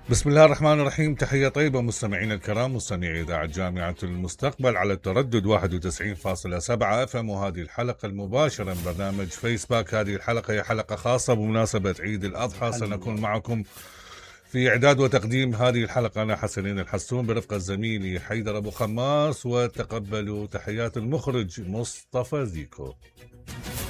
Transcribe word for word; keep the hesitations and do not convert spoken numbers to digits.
بسم الله الرحمن الرحيم. تحية طيبة مستمعينا الكرام، مستمعي إذاعة جامعة المستقبل على التردد واحد وتسعين فاصلة سبعة اف ام، وهذه الحلقة المباشرة من برنامج فيسباك. هذه الحلقة هي حلقة خاصة بمناسبة عيد الأضحى. سنكون معكم في إعداد وتقديم هذه الحلقة أنا حسنين الحسون برفقة زميلي حيدر أبو خماس، وتقبلوا تحيات المخرج مصطفى زيكو.